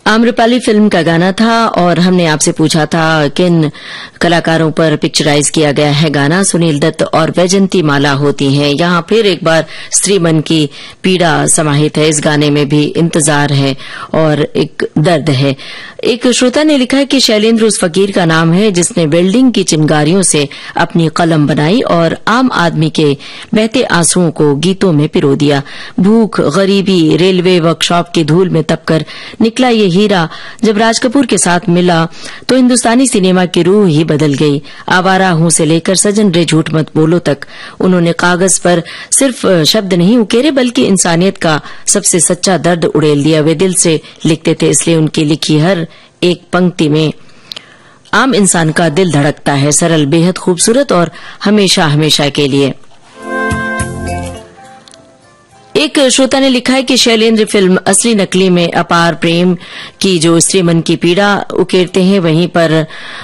Amrapali film का गाना था और हमने आपसे पूछा था किन कलाकारों पर पिक्चराइज किया गया है गाना। सुनील दत्त और वैजंती माला होती हैं। यहाँ फिर एक बार स्त्री मन की पीड़ा समाहित है। इस गाने में भी इंतजार है और एक दर्द है। एक श्रोता ने लिखा है कि शैलेंद्र उस फकीर का नाम है जिसने वेल्डिंग की चिंगारियों से अपनी कलम बनाई और आम आदमी के बहते आंसुओं को गीतों में पिरो दिया। भूख, गरीबी, रेलवे वर्कशॉप की धूल में तपकर निकला ये हीरा जब राज कपूर के साथ मिला तो हिंदुस्तानी सिनेमा की रूह ही बदल गई। आवारा हूं से लेकर सजन रे झूठ मत बोलो तक उन्होंने कागज पर सिर्फ शब्द नहीं उकेरे बल्कि इंसानियत का सबसे सच्चा दर्द उड़ेल दिया। वे दिल से लिखते थे, इसलिए उनकी लिखी हर एक पंक्ति में आम इंसान का दिल धड़कता है। सरल, बेहद खूबसूरत और हमेशा हमेशा के लिए। एक श्रोता ने लिखा है कि शैलेंद्र फिल्म असली नकली में अपार प्रेम की जो स्त्री मन की पीड़ा उकेरते हैं, वहीं पर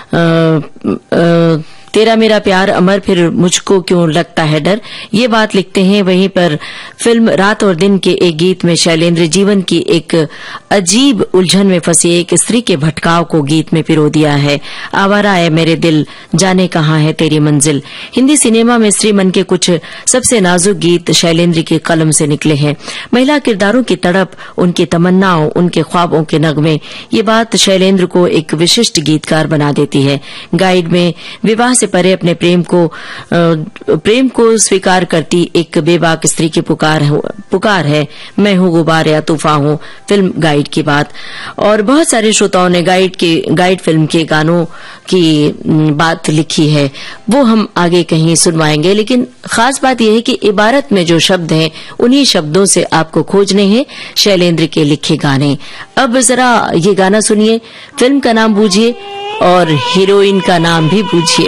तेरा मेरा प्यार अमर फिर मुझको क्यों लगता है डर, ये बात लिखते हैं। वहीं पर फिल्म रात और दिन के एक गीत में शैलेंद्र जीवन की एक अजीब उलझन में फंसी एक स्त्री के भटकाव को गीत में पिरो दिया है। आवारा है मेरे दिल, जाने कहाँ है तेरी मंजिल। हिंदी सिनेमा में स्त्री मन के कुछ सबसे नाजुक गीत शैलेंद्र की कलम से निकले हैं। महिला किरदारों की तड़प, उनकी तमन्नाओं, उनके ख्वाबों के नगमे, ये बात शैलेंद्र को एक विशिष्ट गीतकार बना देती है। गाइड में विवाह से परे अपने प्रेम को स्वीकार करती एक बेबाक स्त्री की पुकार है। मैं हूँ गुबार या तूफान हूँ, फिल्म गाइड की बात। और बहुत सारे श्रोताओं ने गाइड फिल्म के गानों की बात लिखी है, वो हम आगे कहीं सुनवाएंगे। लेकिन खास बात यह है कि इबारत में जो शब्द हैं उन्हीं शब्दों से आपको खोजने हैं शैलेंद्र के लिखे गाने। अब जरा ये गाना सुनिए, फिल्म का नाम बूझिए और हीरोइन का नाम भी बूझिए।